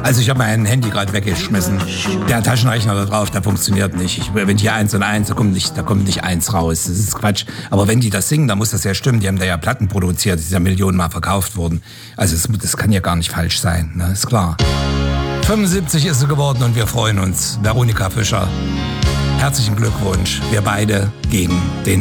Also ich habe mein Handy gerade weggeschmissen. Der Taschenrechner da drauf, der funktioniert nicht. Wenn hier 1 und 1, da kommt nicht 1 raus. Das ist Quatsch. Aber wenn die das singen, dann muss das ja stimmen. Die haben da ja Platten produziert, die sind ja Millionenmal verkauft worden. Also das kann ja gar nicht falsch sein, ne? Ist klar. 75 ist sie geworden und wir freuen uns. Veronika Fischer, herzlichen Glückwunsch. Wir beide gegen den